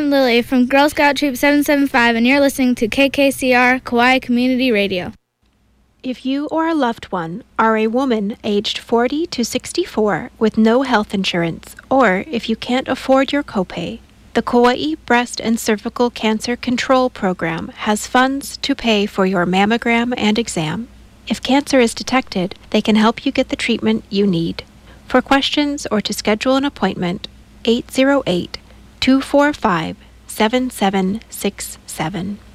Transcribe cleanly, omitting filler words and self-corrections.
I'm Lily from Girl Scout Troop 775, and you're listening to KKCR Kauai Community Radio. If you or a loved one are a woman aged 40 to 64 with no health insurance, or if you can't afford your copay, the Kauai Breast and Cervical Cancer Control Program has funds to pay for your mammogram and exam. If cancer is detected, they can help you get the treatment you need. For questions or to schedule an appointment, 808-245-7767.